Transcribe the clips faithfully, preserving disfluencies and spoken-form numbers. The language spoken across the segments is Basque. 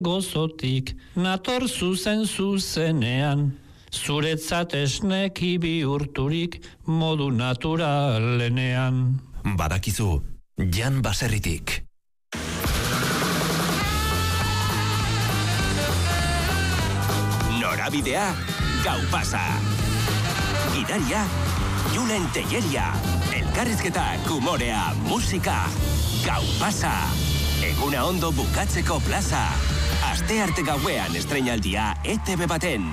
gozotik, nator zuzen zuzenean, zuretzat esneki bihurturik modu naturalenean. Badakizu, Jan Baserritik. Norabidea, gau pasa. Gidaria, Julen Telleria. Elkarrizketa, kumorea, musika. Gau pasa. Eguna ondo bukatzeko plaza. Aste arte gauean estreinaldia E T B baten.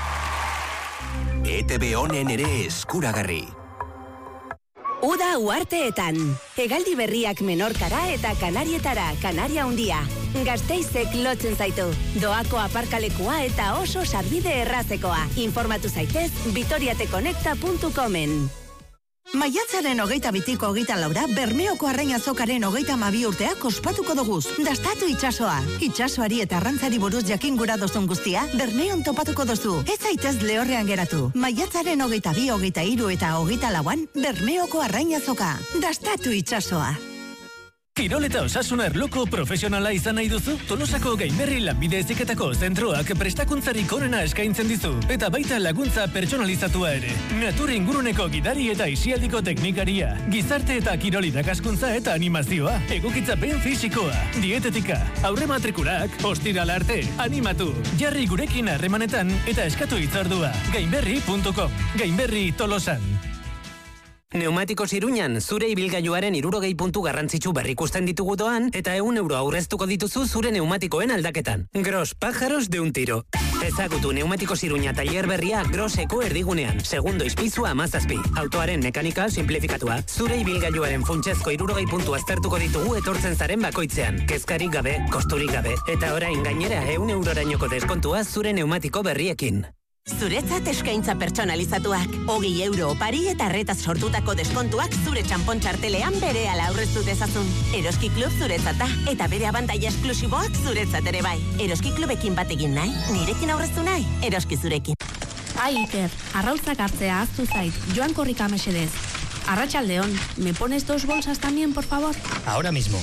E T B honen ere eskuragarri. Uda uarteetan. Hegaldi berriak Menorkara eta Kanarietara, Kanaria Handia. Gasteizek lotzen zaitu. Doako aparkalekua eta oso sarbide errazekoa. Informatu zaitez vitoriatekonekta puntu comen. Maiatzaren hogeita bitiko hogeita laura, Bermeoko Arrain Azokaren hogeita mabi urteak ospatuko doguz. Dastatu itxasoa. Itxasoari eta arrantzari buruz jakin gura dozun guztia, Bermeon topatuko dozu. Ez zaitez lehorrean geratu. Maiatzaren hogeita bi, hogeita hiru eta hogeita lauan, Bermeoko Arrain Azoka. Dastatu itxasoa. Kirol eta osasun arloko profesionala izan nahi duzu? Tolosako Gainberri lanbide heziketako zentroak prestakuntzarik onena eskaintzen dizu, eta baita laguntza pertsonalizatua ere. Natur inguruneko gidari eta isialdiko teknikaria, gizarte eta kirol irakaskuntza eta animazioa, egokitzapen fisikoa, dietetika, aurre matrikulak, ostirala arte, animatu, jarri gurekin harremanetan eta eskatu hitzordua. gainberri puntu com. Gainberri Tolosan. Neumatikos Iruñan, zure ibilgailuaren hirurogei puntu garrantzitsu berrikusten ditugu doan, eta ehun euro aurreztuko dituzu zure neumatikoen aldaketan. Gros, pájaros de un tiro. Ezagutu Neumatikos Iruña tailer berria Groseko erdigunean, segundo izpizua amazazpi. Autoaren mekanika simplifikatua. Zure ibilgailuaren funtsezko hirurogei puntu aztertuko ditugu etortzen zaren bakoitzean. Kezkarik gabe, kosturik gabe. Eta orain gainera ehun eurorainoko deskontua zure neumatiko berriekin. Zuretzat eskaintza pertsonalizatuak. Hogei euro opari eta arretaz sortutako deskontuak zure txampon txartelean berehala aurreztu dezazun. Eroski Klub zuretzata eta bere abantaila esklusiboak zuretzat ere bai. Eroski Klubekin bat egin nahi, nirekin aurreztu nahi, Eroski zurekin. Ai, Iker, arrautzak hartzea aztu zait, joan korrika mesedez. Arratsaldeon, ¿me pones dos bolsas también, por favor? Ahora mismo.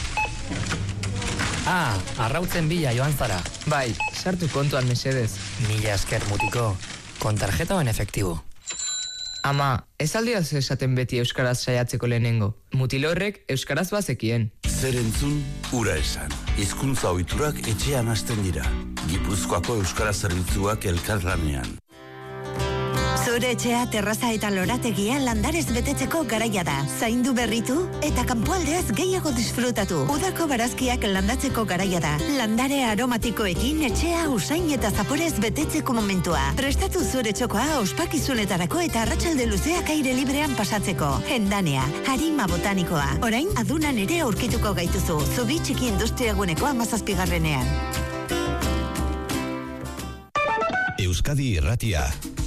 Ah, arrautzen bila joan zara. Bai, sartu kontuan mesedez. Mila esker mutiko. Con tarjeta o en efectivo? Ama, ez aldiaz esaten beti euskaraz saiatzeko lehenengo. Mutilo horrek euskaraz bazekien. Zer entzun, ura esan. Hizkuntza ohiturak etxean hasten dira. Gipuzkoako euskara zerbitzuak elkarlanean. Zure etxea, terraza eta lorategia landarez betetzeko garaia da. Zaindu berritu eta kanpoaldeaz gehiago disfrutatu. Udako barazkiak landatzeko garaia da. Landare aromatikoekin etxea usain eta zaporez betetzeko momentua. Prestatu zure txokoa ospakizunetarako eta arratsalde luzeak aire librean pasatzeko. Hendanea, harima botanikoa. Orain, adunan ere aurkituko gaituzu. Zubi txiki industriaguneko hamazazpigarrenean. Euskadi Irratia.